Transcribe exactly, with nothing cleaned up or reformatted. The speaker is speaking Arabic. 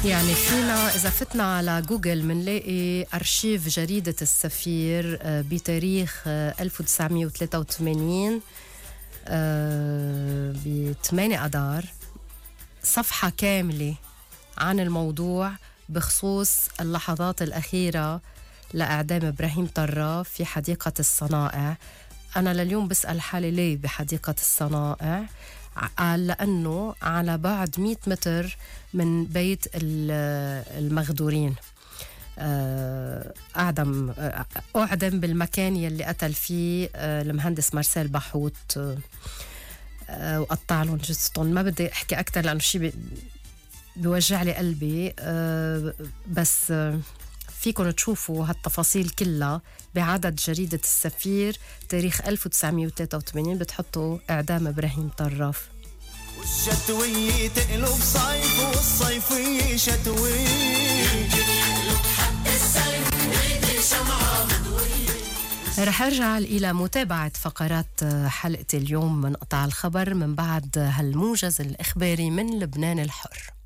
يعني فينا إذا فتنا على جوجل منلاقي أرشيف جريدة السفير بتاريخ ألف وتسعمية وثلاثة وثمانين ب ثمانية أذار، صفحة كاملة عن الموضوع بخصوص اللحظات الأخيرة لإعدام إبراهيم طراف في حديقة الصنائع. أنا لليوم بسأل حالي ليه بحديقة الصنائع؟ قال لأنه على بعد مئة متر من بيت المغدورين. أعدم أعدم بالمكان يلي قتل فيه المهندس مارسيل بحوت وقطع لهم جثتهم. ما بدي أحكي أكتر لأنه شيء بيوجع لي قلبي، بس فيكم تشوفوا هالتفاصيل كلها بعدد جريدة السفير تاريخ ألف وتسعمية وثلاثة وثمانين، بتحطوا إعدام إبراهيم طراف. والشتوية تقلب صيف والصيفية شتوية، رح أرجع إلى متابعة فقرات حلقة اليوم من قطاع الخبر من بعد هالموجز الإخباري من لبنان الحر.